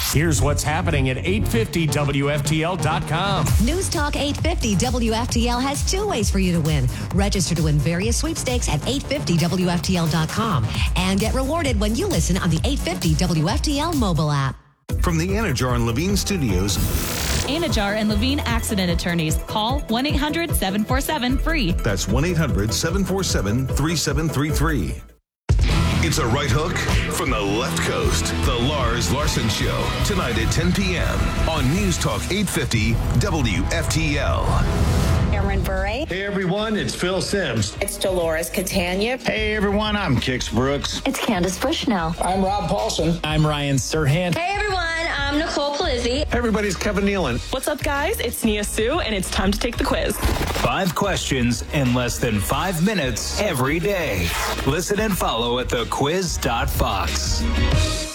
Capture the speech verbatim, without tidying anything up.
Here's what's happening at eight fifty W F T L dot com. News Talk eight fifty W F T L has two ways for you to win. Register to win various sweepstakes at eight fifty W F T L dot com and get rewarded when you listen on the eight fifty W F T L mobile app. From the Anajar and Levine Studios. Anajar and Levine Accident Attorneys. Call one eight hundred seven four seven free. That's one eight hundred seven four seven three seven three three. It's a right hook from the left coast. The Lars Larson Show, tonight at ten p.m. on News Talk eight fifty W F T L. Cameron Bure. Hey everyone, it's Phil Sims. It's Dolores Catania. Hey everyone, I'm Kix Brooks. It's Candace Bushnell. I'm Rob Paulson. I'm Ryan Serhant. Hey everyone, I'm Nicole Palizzi. Hey everybody, it's Kevin Nealon. What's up guys? It's Nia Sue and it's time to take the quiz. Five questions in less than five minutes every day. Listen and follow at the quiz dot fox.